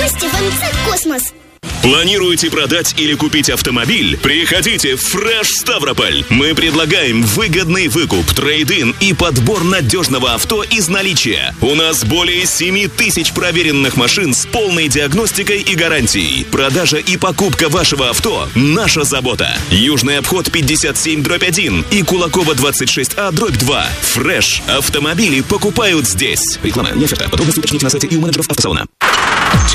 Гости в МЦ «Космос». Планируете продать или купить автомобиль? Приходите в Fresh Ставрополь. Мы предлагаем выгодный выкуп, трейд-ин и подбор надежного авто из наличия. У нас более 7000 проверенных машин с полной диагностикой и гарантией. Продажа и покупка вашего авто – наша забота. Южный обход 57/1 и Кулакова 26А/2. Fresh. Автомобили покупают здесь. Реклама не оферта. Подробности уточните на сайте и у менеджеров автосалона.